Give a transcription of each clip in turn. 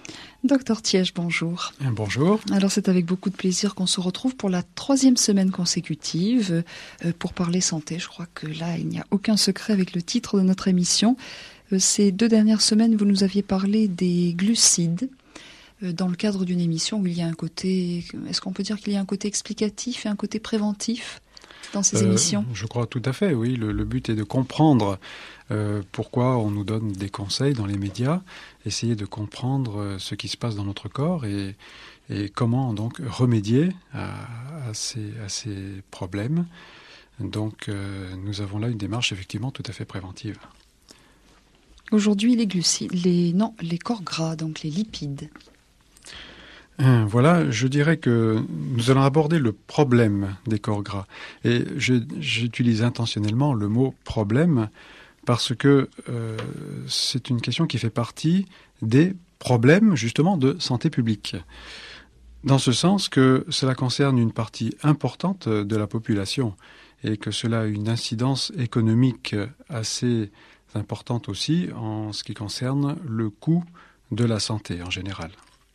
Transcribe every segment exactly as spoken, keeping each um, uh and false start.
Docteur Thiège, bonjour. Bonjour. Alors c'est avec beaucoup de plaisir qu'on se retrouve pour la troisième semaine consécutive euh, pour parler santé. Je crois que là, il n'y a aucun secret avec le titre de notre émission. Euh, ces deux dernières semaines, vous nous aviez parlé des glucides euh, dans le cadre d'une émission où il y a un côté, est-ce qu'on peut dire qu'il y a un côté explicatif et un côté préventif dans ces euh, émissions? Je crois tout à fait, oui. Le, le but est de comprendre euh, pourquoi on nous donne des conseils dans les médias, essayer de comprendre euh, ce qui se passe dans notre corps et, et comment donc remédier à, à, ces, à ces problèmes. Donc euh, nous avons là une démarche effectivement tout à fait préventive. Aujourd'hui, les glucides, les, non, les corps gras, donc les lipides. Voilà, je dirais que nous allons aborder le problème des corps gras. Et je, j'utilise intentionnellement le mot « problème » parce que euh, c'est une question qui fait partie des problèmes, justement, de santé publique. Dans ce sens que cela concerne une partie importante de la population et que cela a une incidence économique assez importante aussi en ce qui concerne le coût de la santé en général.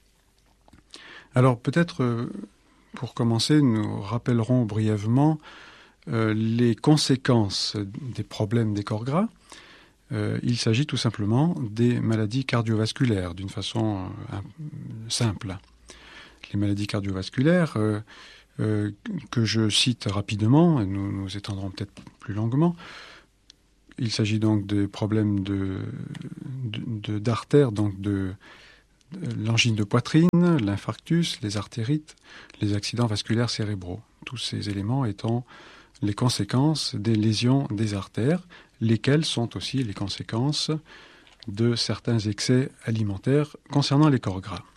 Alors peut-être, pour commencer, nous rappellerons brièvement euh, les conséquences des problèmes des corps gras. Euh, il s'agit tout simplement des maladies cardiovasculaires, d'une façon euh, simple. Les maladies cardiovasculaires, euh, euh, que je cite rapidement, et nous nous étendrons peut-être plus longuement, il s'agit donc de problèmes de, de, de, d'artères, donc de... l'angine de poitrine, l'infarctus, les artérites, les accidents vasculaires cérébraux. Tous ces éléments étant les conséquences des lésions des artères, lesquelles sont aussi les conséquences de certains excès alimentaires concernant les corps gras.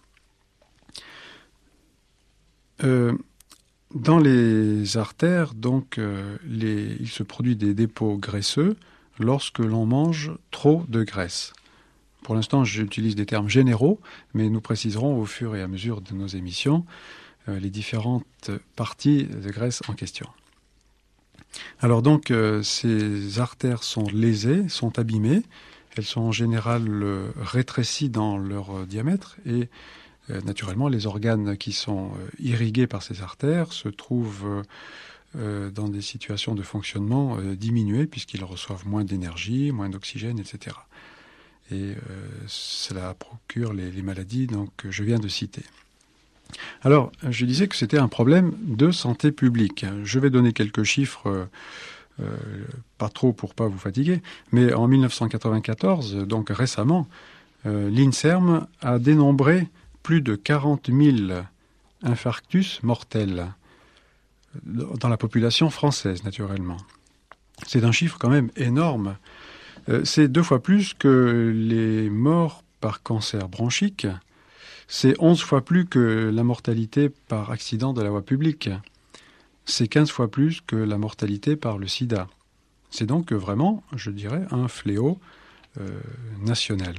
Euh, dans les artères, donc, euh, les, il se produit des dépôts graisseux lorsque l'on mange trop de graisse. Pour l'instant, j'utilise des termes généraux, mais nous préciserons au fur et à mesure de nos émissions euh, les différentes parties de graisse en question. Alors donc, euh, ces artères sont lésées, sont abîmées. Elles sont en général euh, rétrécies dans leur euh, diamètre et euh, naturellement, les organes qui sont euh, irrigués par ces artères se trouvent euh, euh, dans des situations de fonctionnement euh, diminuées puisqu'ils reçoivent moins d'énergie, moins d'oxygène, et cetera. Et euh, cela procure les, les maladies donc, que je viens de citer. Alors, je disais que c'était un problème de santé publique. Je vais donner quelques chiffres, euh, euh, pas trop pour pas vous fatiguer, mais en dix-neuf cent quatre-vingt-quatorze, donc récemment, euh, l'INSERM a dénombré plus de quarante mille infarctus mortels dans la population française, naturellement. C'est un chiffre quand même énorme. C'est deux fois plus que les morts par cancer bronchique. C'est onze fois plus que la mortalité par accident de la voie publique. C'est quinze fois plus que la mortalité par le sida. C'est donc vraiment, je dirais, un fléau euh, national.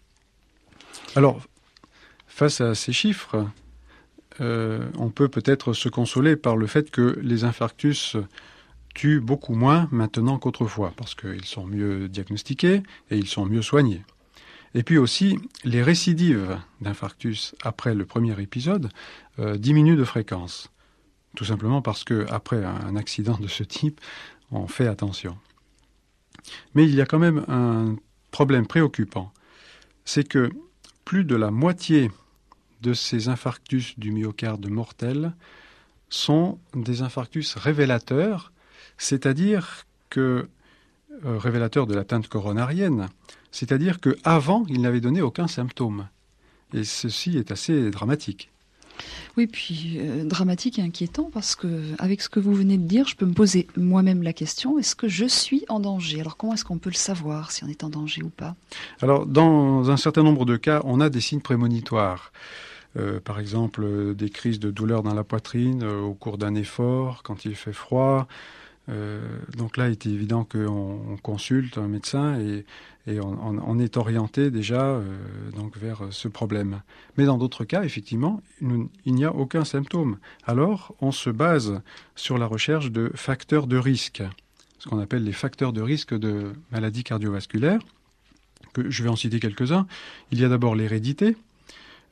Alors, face à ces chiffres, euh, on peut peut-être se consoler par le fait que les infarctus tuent beaucoup moins maintenant qu'autrefois, parce qu'ils sont mieux diagnostiqués et ils sont mieux soignés. Et puis aussi, les récidives d'infarctus après le premier épisode euh, diminuent de fréquence, tout simplement parce qu'après un accident de ce type, on fait attention. Mais il y a quand même un problème préoccupant, c'est que plus de la moitié de ces infarctus du myocarde mortels sont des infarctus révélateurs, c'est-à-dire que, euh, révélateur de l'atteinte coronarienne, c'est-à-dire qu'avant, il n'avait donné aucun symptôme. Et ceci est assez dramatique. Oui, puis euh, dramatique et inquiétant, parce que avec ce que vous venez de dire, je peux me poser moi-même la question, est-ce que je suis en danger? Alors comment est-ce qu'on peut le savoir, si on est en danger ou pas? Alors, dans un certain nombre de cas, on a des signes prémonitoires. Euh, par exemple, euh, des crises de douleur dans la poitrine euh, au cours d'un effort, quand il fait froid. Euh, donc là, il est évident qu'on on consulte un médecin et, et on, on, on est orienté déjà euh, donc vers ce problème. Mais dans d'autres cas, effectivement, nous, il n'y a aucun symptôme. Alors, on se base sur la recherche de facteurs de risque, ce qu'on appelle les facteurs de risque de maladies cardiovasculaires. Que je vais en citer quelques-uns. Il y a d'abord l'hérédité.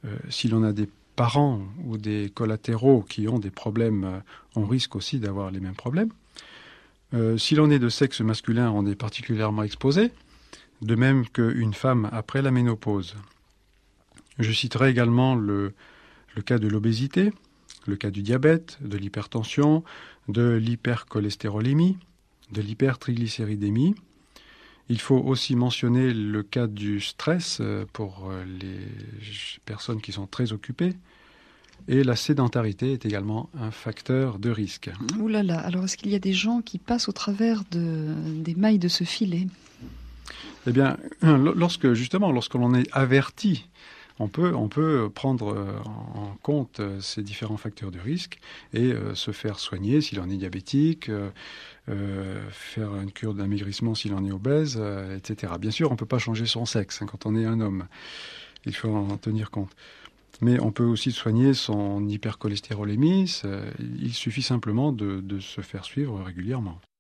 Euh, si l'on a des parents ou des collatéraux qui ont des problèmes, euh, on risque aussi d'avoir les mêmes problèmes. Euh, si l'on est de sexe masculin, on est particulièrement exposé, de même qu'une femme après la ménopause. Je citerai également le, le cas de l'obésité, le cas du diabète, de l'hypertension, de l'hypercholestérolémie, de l'hypertriglycéridémie. Il faut aussi mentionner le cas du stress pour les personnes qui sont très occupées. Et la sédentarité est également un facteur de risque. Ouh là là, alors est-ce qu'il y a des gens qui passent au travers de, des mailles de ce filet ? Eh bien, lorsque, justement, lorsque l'on est averti, on peut, on peut prendre en compte ces différents facteurs de risque et euh, se faire soigner s'il en est diabétique, euh, euh, faire une cure d'amaigrissement s'il en est obèse, euh, et cetera. Bien sûr, on ne peut pas changer son sexe hein, quand on est un homme. Il faut en tenir compte. Mais on peut aussi soigner son hypercholestérolémie. Il suffit simplement de, de se faire suivre régulièrement.